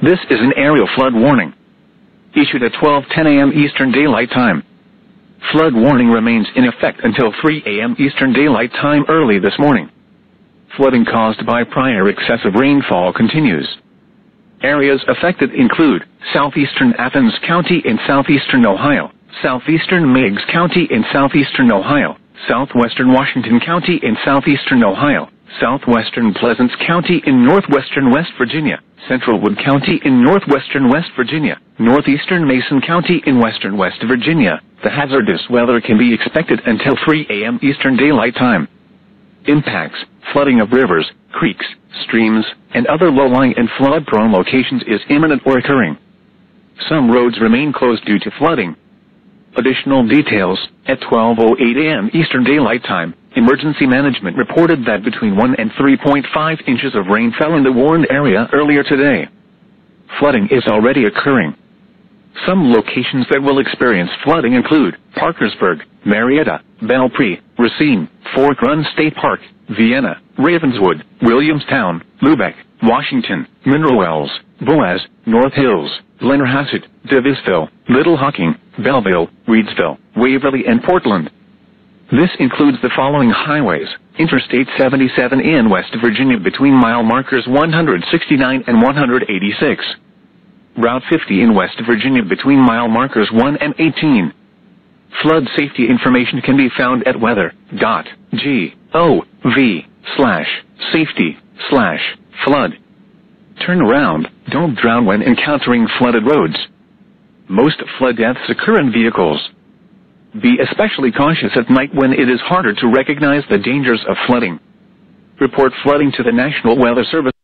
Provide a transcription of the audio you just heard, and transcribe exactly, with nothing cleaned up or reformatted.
This is an aerial flood warning, issued at twelve ten a m Eastern Daylight Time. Flood warning remains in effect until three a m Eastern Daylight Time early this morning. Flooding caused by prior excessive rainfall continues. Areas affected include southeastern Athens County in southeastern Ohio, southeastern Meigs County in southeastern Ohio, southwestern Washington County in southeastern Ohio, southwestern Pleasants County in northwestern West Virginia, central Wood County in northwestern West Virginia, northeastern Mason County in western West Virginia. The hazardous weather can be expected until three a m Eastern Daylight Time. Impacts: flooding of rivers, creeks, streams, and other low-lying and flood-prone locations is imminent or occurring. Some roads remain closed due to flooding. Additional details: at twelve oh eight a m Eastern Daylight Time, Emergency Management reported that between one and three point five inches of rain fell in the warned area earlier today. Flooding is already occurring. Some locations that will experience flooding include Parkersburg, Marietta, Belpre, Racine, Fork Run State Park, Vienna, Ravenswood, Williamstown, Lubeck, Washington, Mineral Wells, Boaz, North Hills, Blennerhassett, Davisville, Little Hocking, Belleville, Reedsville, Waverly, and Portland. This includes the following highways: Interstate seventy-seven in West Virginia between mile markers one hundred sixty-nine and one hundred eighty-six. Route fifty in West Virginia between mile markers one and eighteen. Flood safety information can be found at weather dot gov slash safety slash flood. Turn around, don't drown when encountering flooded roads. Most flood deaths occur in vehicles. Be especially cautious at night when it is harder to recognize the dangers of flooding. Report flooding to the National Weather Service.